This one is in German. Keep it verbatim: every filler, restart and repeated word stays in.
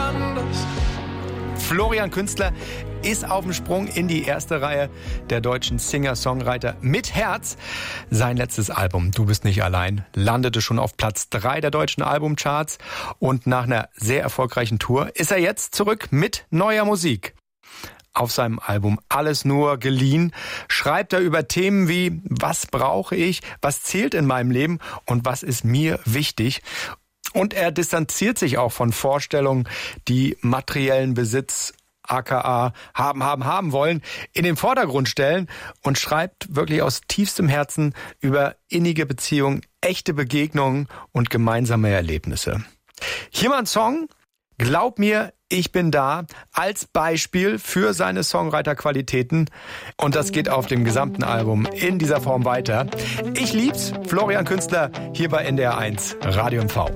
anders. Florian Künstler ist auf dem Sprung in die erste Reihe der deutschen Singer-Songwriter mit Herz. Sein letztes Album, Du bist nicht allein, landete schon auf Platz drei der deutschen Albumcharts. Und nach einer sehr erfolgreichen Tour ist er jetzt zurück mit neuer Musik. Auf seinem Album Alles nur geliehen schreibt er über Themen wie: Was brauche ich, was zählt in meinem Leben und was ist mir wichtig? Und er distanziert sich auch von Vorstellungen, die materiellen Besitz, aka haben, haben, haben wollen, in den Vordergrund stellen und schreibt wirklich aus tiefstem Herzen über innige Beziehungen, echte Begegnungen und gemeinsame Erlebnisse. Hier mal ein Song, Glaub mir, ich bin da, als Beispiel für seine Songwriter-Qualitäten. Und das geht auf dem gesamten Album in dieser Form weiter. Ich lieb's, Florian Künstler, hier bei N D R eins Radio M V.